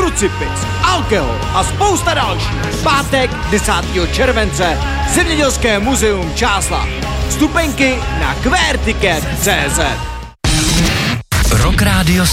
krucipis, alkohol a spousta dalších. Pátek 10. července Zemědělské muzeum Čáslav. Vstupenky na QWERTycket.cz. Rock Radio